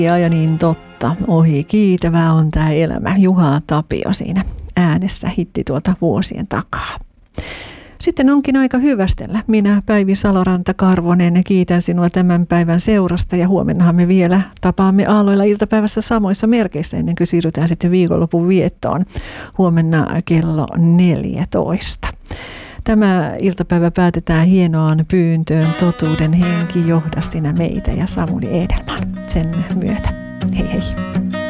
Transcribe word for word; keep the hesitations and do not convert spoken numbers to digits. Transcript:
Ja, ja niin totta, ohi kiitävää on tämä elämä. Juha Tapio siinä äänessä hitti tuolta vuosien takaa. Sitten onkin aika hyvästellä. Minä Päivi Saloranta-Karvonen kiitän sinua tämän päivän seurasta ja huomennahan me vielä tapaamme aalloilla iltapäivässä samoissa merkeissä ennen kuin siirrytään sitten viikonlopun viettoon huomenna kello neljätoista. Tämä iltapäivä päätetään hienoaan pyyntöön Totuuden henki johda sinä meitä ja Samuli Edelman sen myötä. Hei hei!